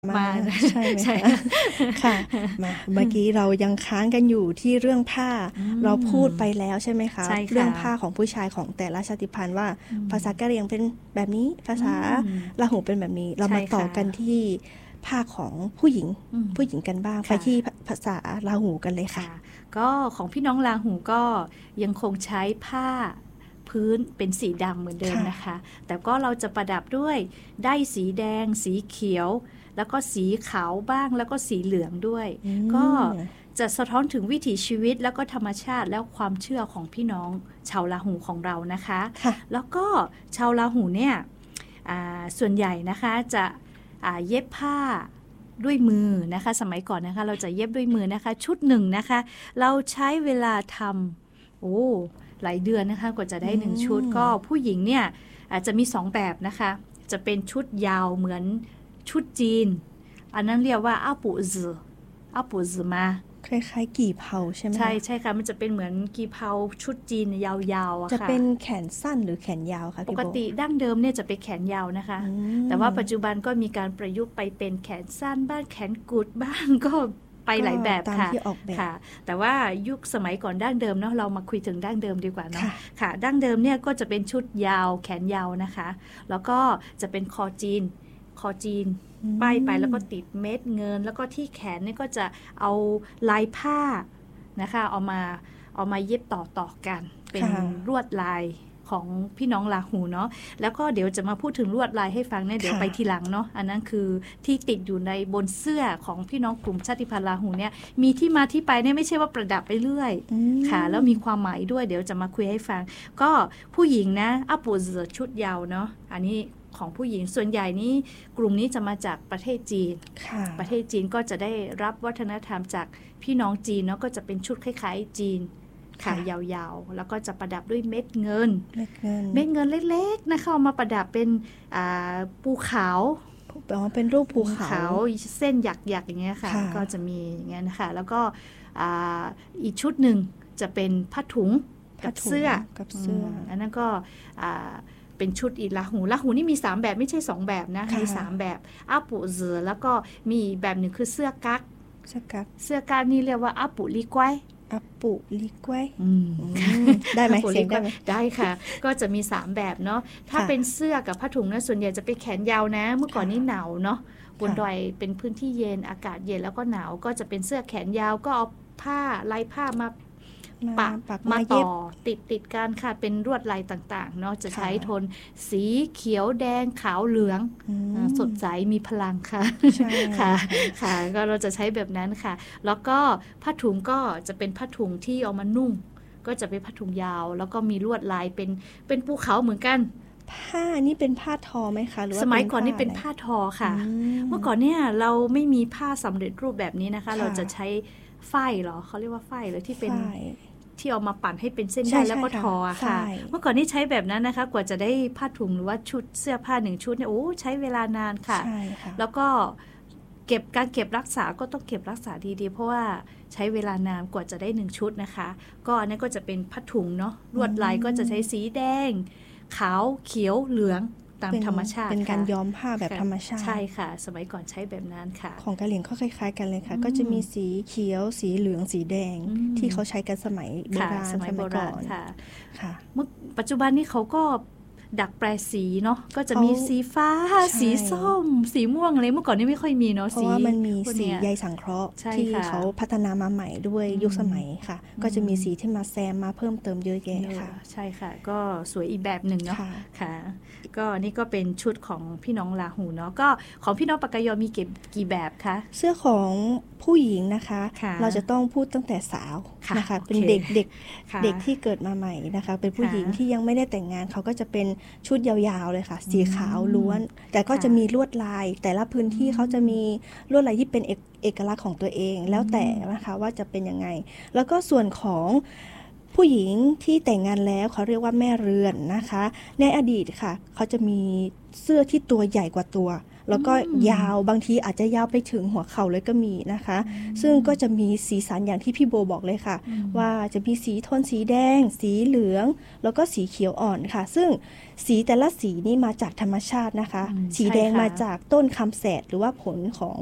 มาใช่ไหมคะค่ะมาเมื่อกี้เรายังค้างกันอยู่ที่เรื่องผ้าเราพูดไปแล้วใช่ไหมคะเรื่องผ้าของผู้ชายของแต่ละชาติพันธุ์ว่าภาษากะเหรี่ยงเป็นแบบนี้ภาษาลาหูเป็นแบบนี้เรามาต่อกันที่ผ้าของผู้หญิงกันบ้างไปที่ภาษาลาหูกันเลยค่ะก็ของพี่น้องลาหูก็ยังคงใช้ผ้าพื้นเป็นสีดำเหมือนเดิมนะคะแต่ก็เราจะประดับด้วยได้สีแดงสีเขียวแล้วก็สีขาวบ้างแล้วก็สีเหลืองด้วยก็จะสะท้อนถึงวิถีชีวิตแล้วก็ธรรมชาติแล้วความเชื่อของพี่น้องชาวลาหูของเรานะคะแล้วก็ชาวลาหูเนี่ยส่วนใหญ่นะคะจะเย็บผ้าด้วยมือนะคะสมัยก่อนนะคะเราจะเย็บด้วยมือนะคะชุดหนึ่งนะคะเราใช้เวลาทำหลายเดือนนะคะกว่าจะได้1ชุดก็ผู้หญิงเนี่ยอาจจะมี2แบบนะคะจะเป็นชุดยาวเหมือนชุดจีนอันนั้นเรียกว่าอาปูจือมาคล้ายๆกี่เผาใช่ไหมใช่ค่ะมันจะเป็นเหมือนกี่เผาชุดจีนยาวๆอะค่ะจะเป็นแขนสั้นหรือแขนยาวคะปกติดั้งเดิมเนี่ยจะเป็นแขนยาวนะคะแต่ว่าปัจจุบันก็มีการประยุกต์ไปเป็นแขนสั้นบ้างแขนกุดบ้างก็ไปหลายแบบค่ะแต่ว่ายุคสมัยก่อนดั้งเดิมเนาะเรามาคุยถึงดั้งเดิมดีกว่าเนาะค่ะดั้งเดิมเนี่ยก็จะเป็นชุดยาวแขนยาวนะคะแล้วก็จะเป็นคอจีนป้ายไปแล้วก็ติดเม็ดเงินแล้วก็ที่แขนนี่ก็จะเอาลายผ้านะคะเอามาเย็บต่อกันเป็นลวดลายของพี่น้องลาหูเนาะแล้วก็เดี๋ยวจะมาพูดถึงลวดลายให้ฟังเนี่ยเดี๋ยวไปทีหลังเนาะอันนั้นคือที่ติดอยู่ในบนเสื้อของพี่น้องกลุ่มชาติพันธุ์ลาหูเนี่ยมีที่มาที่ไปเนี่ยไม่ใช่ว่าประดับไปเรื่อยค่ะแล้วมีความหมายด้วยเดี๋ยวจะมาคุยให้ฟังก็ผู้หญิงนะอาปูเสือชุดยาวเนาะอันนี้ของผู้หญิงส่วนใหญ่นี้กลุ่มนี้จะมาจากประเทศจีนประเทศจีนก็จะได้รับวัฒนธรรมจากพี่น้องจีนเนาะก็จะเป็นชุดคล้ายๆจีนขายาวๆแล้วก็จะประดับด้วยเม็ดเงินเล็กๆนะคะเอามาประดับเป็นภูเขาเป็นรูปภูเขาเส้นหยักๆอย่างเงี้ยค่ะก็จะมีอย่างเงี้ยนะคะแล้วก็อีกชุดหนึ่งจะเป็นผ้าถุงกับเสื้ออันนั้นก็เป็นชุดอีลาหูนี่มี3แบบไม่ใช่2แบบนะมี3แบบอาปูเสือแล้วก็มีแบบหนึ่งคือเสื้อกั๊กนี่เรียกว่าอาปูลีกวยได้ไหมเสียงได้ไหมได้ค่ะก็จะมี3แบบเนาะถ้าเป็นเสื้อกับผ้าถุงนะส่วนใหญ่จะเป็นแขนยาวนะเมื่อก่อนนี้หนาวเนาะบนดอยเป็นพื้นที่เย็นอากาศเย็นแล้วก็หนาวก็จะเป็นเสื้อแขนยาวก็เอาผ้าลายผ้ามาต่อติดกันค่ะเป็นลวดลายต่างๆเนาะจะใช้โทนสีเขียวแดงขาวเหลืองสดใสมีพลังค่ะค่ะก็เราจะใช้แบบนั้นค่ะแล้วก็ผ้าถุงก็จะเป็นผ้าถุงที่เอามานุ่งก็จะเป็นผ้าถุงยาวแล้วก็มีลวดลายเป็นภูเขาเหมือนกันผ้านี่เป็นผ้าทอไหมคะหรือว่าสมัยก่อนนี่เป็นผ้าทอค่ะเมื่อก่อนเนี่ยเราไม่มีผ้าสำเร็จรูปแบบนี้นะคะเราจะใช้ฝ้ายเหรอเขาเรียกว่าฝ้ายหรือที่เป็นที่เอามาปั่นให้เป็นเส้นได้แล้วก็ทอค่ะเมื่อก่อนนี่ใช้แบบนั้นนะคะกว่าจะได้ผ้าถุงหรือว่าชุดเสื้อผ้า1ชุดเนี่ยใช้เวลานานค่ะแล้วก็การเก็บรักษาก็ต้องเก็บรักษาดีๆเพราะว่าใช้เวลานานกว่าจะได้1ชุดนะคะก็อันนี้ก็จะเป็นผ้าถุงเนาะลวดลายก็จะใช้สีแดงขาวเขียวเหลืองตามธรรมชาติเป็นการย้อมผ้าแบบธรรมชาติใช่ค่ะสมัยก่อนใช้แบบนั้นค่ะของกะเหรี่ยงก็คล้ายๆกันเลยค่ะก็จะมีสีเขียวสีเหลืองสีแดงที่เขาใช้กันสมัยโบราณสมัยก่อนค่ะเมื่อปัจจุบันนี้เขาก็ดัดแปลสีเนาะก็จะมีสีฟ้าสีส้มสีม่วงอะไรเมื่อก่อนนี่ไม่ค่อยมีเนาะเพราะว่ามันมีสีใยสังเคราะห์ที่เขาพัฒนามาใหม่ด้วยยุคสมัยค่ะก็จะมีสีที่มาแซมมาเพิ่มเติมเยอะแยะค่ะใช่ค่ะก็สวยอีกแบบหนึ่งเนาะค่ะก็นี่ก็เป็นชุดของพี่น้องลาหูเนาะก็ของพี่น้องปากกยอมีกี่แบบคะเสื้อของผู้หญิงนะคะเราจะต้องพูดตั้งแต่สาวนะคะเป็นเด็กที่เกิดมาใหม่นะคะเป็นผู้หญิงที่ยังไม่ได้แต่งงานเขาก็จะเป็นชุดยาวๆเลยค่ะสีขาวล้วนแต่ก็จะมีลวดลายแต่ละพื้นที่เขาจะมีลวดลายที่เป็นเอกลักษณ์ของตัวเองแล้วแต่นะคะว่าจะเป็นยังไงแล้วก็ส่วนของผู้หญิงที่แต่งงานแล้วเขาเรียกว่าแม่เรือนนะคะในอดีตค่ะเขาจะมีเสื้อที่ตัวใหญ่กว่าตัวแล้วก็ยาวบางทีอาจจะยาวไปถึงหัวเข่าเลยก็มีนะคะซึ่งก็จะมีสีสันอย่างที่พี่โบบอกเลยค่ะว่าจะมีสีโทนสีแดงสีเหลืองแล้วก็สีเขียวอ่อนค่ะซึ่งสีแต่ละสีนี่มาจากธรรมชาตินะคะสีแดงมาจากต้นคำแสดหรือว่าผลของ